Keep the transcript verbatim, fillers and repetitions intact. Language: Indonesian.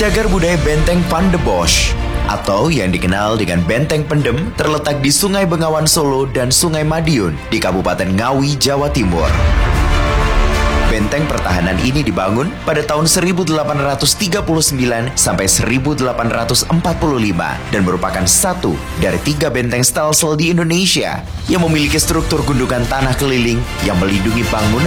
Cagar budaya Benteng Van de Bosch atau yang dikenal dengan Benteng Pendem terletak di Sungai Bengawan Solo dan Sungai Madiun di Kabupaten Ngawi, Jawa Timur. Benteng pertahanan ini dibangun pada tahun seribu delapan ratus tiga puluh sembilan sampai seribu delapan ratus empat puluh lima dan merupakan satu dari tiga benteng stelsel di Indonesia yang memiliki struktur gundukan tanah keliling yang melindungi bangunan